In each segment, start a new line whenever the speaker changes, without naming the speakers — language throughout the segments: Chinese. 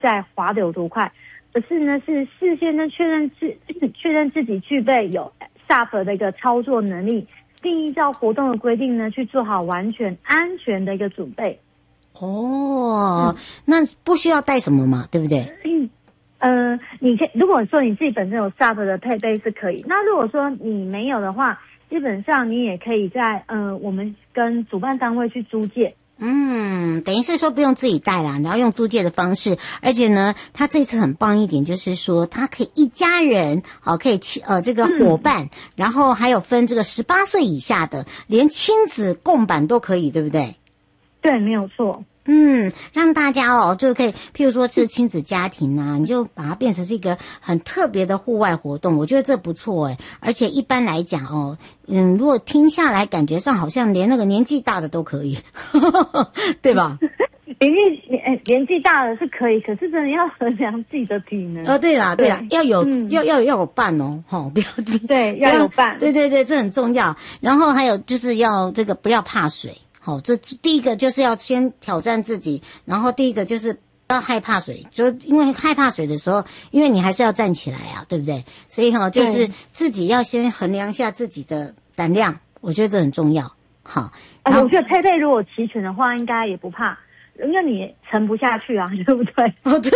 在滑的有多快，而是呢是事先呢确认自己具备有 SUP 的一个操作能力，并依照活动的规定呢去做好完全安全的一个准备。
那不需要带什么嘛，对不对？
如果说你自己本身有 SUP 的配备是可以，那如果说你没有的话，基本上你也可以在我们跟主办单位去租借。
等于是说不用自己带啦，然后用租借的方式，而且呢，他这次很棒一点，就是说他可以一家人，可以这个伙伴，然后还有分这个18岁以下的，连亲子共版都可以，对不对？
对，没有错。
让大家就可以，譬如说是亲子家庭啊，你就把它变成是一个很特别的户外活动，我觉得这不错而且一般来讲如果听下来感觉上好像连那个年纪大的都可以，对吧？
年纪大的是可以，可是真的要衡量自己的体能。
对啦，要有伴不要
对，要有伴。
对，这很重要。然后还有就是要这个不要怕水。这第一个就是要先挑战自己，然后第一个就是不要害怕水，就因为害怕水的时候，因为你还是要站起来啊，对不对？所以就是自己要先衡量一下自己的胆量，我觉得这很重要。
我觉得配备如果齐全的话，应该也不怕，因为你沉不下去啊，对不对？
对，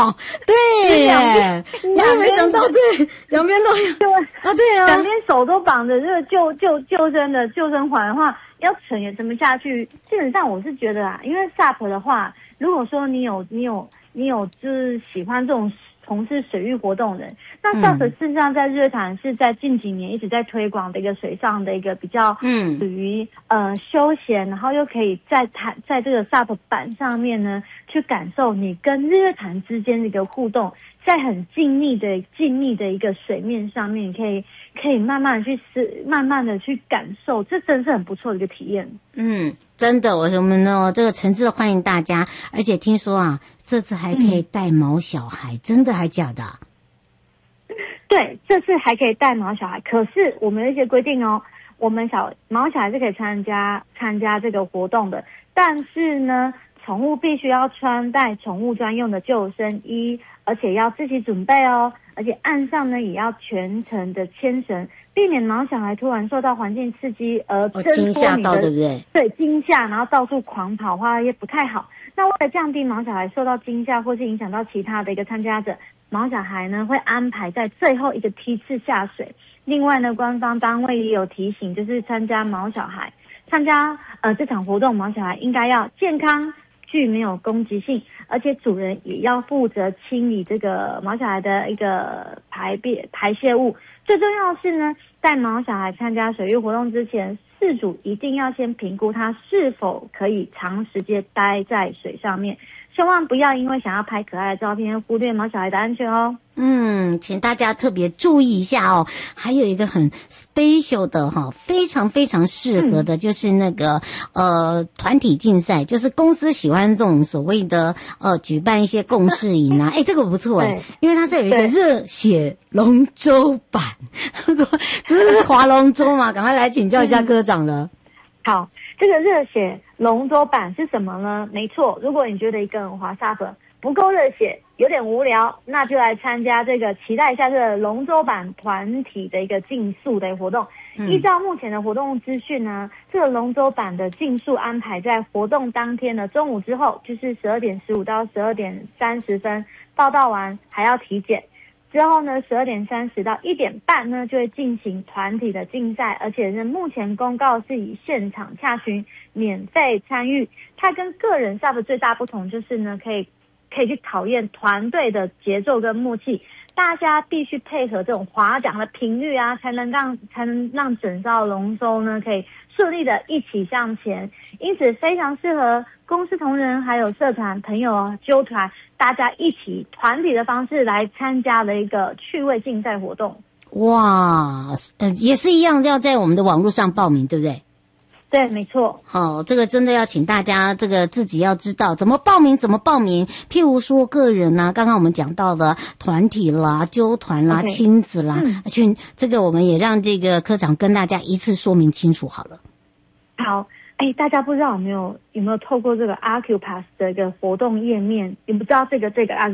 我也没想到，对，两边都有。对啊，
两边手都绑着这个救生环的话，要沉也沉不下去。基本上我是觉得因为 SUP 的话，如果说你有就是喜欢这种从事水域活动的人，那 SUP 事实上在日坛是在近几年一直在推广的一个水上的一个比较属于休闲，然后又可以在这个 SUP 板上面呢去感受你跟日月潭之间的一个互动，在很静谧的一个水面上面，可以慢慢的去感受，这真是很不错的一个体验。
真的，我们呢这个诚挚的欢迎大家，而且听说这次还可以带毛小孩，真的还假的？
对，这次还可以带毛小孩，可是我们有一些规定我们毛小孩是可以参加这个活动的，但是呢，宠物必须要穿戴宠物专用的救生衣，而且要自己准备而且岸上呢也要全程的牵绳，避免毛小孩突然受到环境刺激而
惊吓到，对不对？
对，惊吓然后到处狂跑的话也不太好。那为了降低毛小孩受到惊吓或是影响到其他的一个参加者，毛小孩呢会安排在最后一个梯次下水。另外呢，官方单位也有提醒，就是参加这场活动，毛小孩应该要健康，具没有攻击性，而且主人也要负责清理这个毛小孩的一个排泄物。最重要的是呢，带毛小孩参加水域活动之前，饲主一定要先评估他是否可以长时间待在水上面，千万不要因为想要拍可爱的照片忽略毛小孩的安全
请大家特别注意一下还有一个很 special 的非常非常适合的，就是那个团体竞赛，就是公司喜欢这种所谓的举办一些共识营这个不错因为它是有一个热血龙舟版，这是划龙舟嘛，赶快来请教一下科长了。
好，这个热血龙舟版是什么呢？没错，如果你觉得一个人滑 SUP 不够热血，有点无聊，那就来参加这个，期待一下这个龙舟版团体的一个竞速的活动。依照目前的活动资讯呢，这个龙舟版的竞速安排在活动当天的中午之后，就是12点15到12点30分报到完还要体检。之后呢，12点30到1点半呢就会进行团体的竞赛，而且是目前公告是以现场洽询免费参与。它跟个人 SUP 最大不同就是呢，可以去考验团队的节奏跟默契，大家必须配合这种划桨的频率才能让整艘龙舟呢可以顺利的一起向前，因此非常适合公司同仁还有社团朋友纠团，大家一起团体的方式来参加的一个趣味竞赛活动。
哇，也是一样，要在我们的网络上报名，对不对？
对，没错。
好，这个真的要请大家这个自己要知道怎么报名。譬如说个人刚刚我们讲到的团体啦、纠团啦、亲子啦，这个我们也让这个科长跟大家一次说明清楚好了。
好，大家不知道有没有透过这个 Acupass 的一个活动页面，你不知道这个